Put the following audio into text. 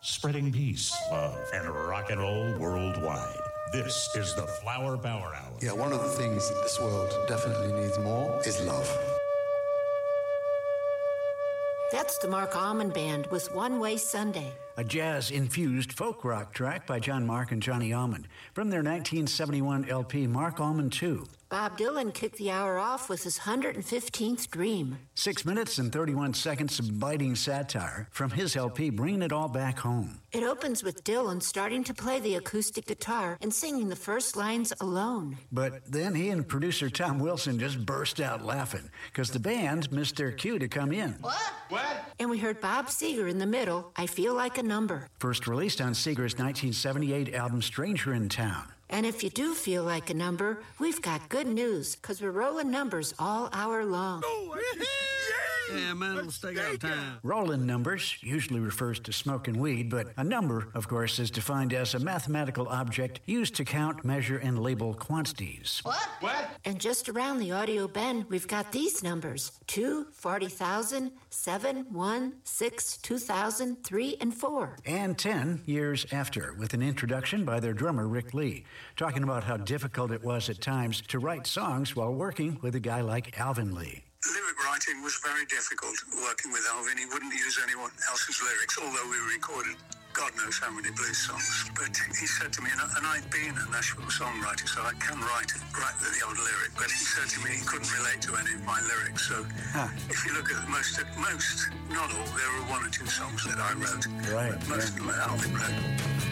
spreading peace, love, and rock and roll worldwide. This is the Flower Power Hour. Yeah, one of the things that this world definitely needs more is love. That's the Mark Almond Band with One Way Sunday. A jazz-infused folk rock track by John Mark and Johnny Almond from their 1971 LP, Mark Almond 2. Bob Dylan kicked the hour off with his 115th Dream. 6 minutes and 31 seconds of biting satire from his LP, Bringing It All Back Home. It opens with Dylan starting to play the acoustic guitar and singing the first lines alone. But then he and producer Tom Wilson just burst out laughing because the band missed their cue to come in. What? And we heard Bob Seger in the middle, I Feel Like a Number. First released on Seger's 1978 album, Stranger in Town. And if you do feel like a number, we've got good news, because we're rolling numbers all hour long. Yeah, man, let's take our time. Rolling numbers usually refers to smoking weed, but a number, of course, is defined as a mathematical object used to count, measure, and label quantities. What? And just around the audio bend, we've got these numbers: 2, 40,000, 7, 1, 6, 2,000, 3, and 4. And 10 years after, with an introduction by their drummer, Rick Lee, talking about how difficult it was at times to write songs while working with a guy like Alvin Lee. Lyric writing was very difficult working with Alvin. He wouldn't use anyone else's lyrics, although we recorded God knows how many blues songs. But he said to me, and I'd been a Nashville songwriter, so I can write the odd lyric, but he said to me he couldn't relate to any of my lyrics. So if you look at most, not all, there were one or two songs that I wrote. Right. But most of them Alvin wrote.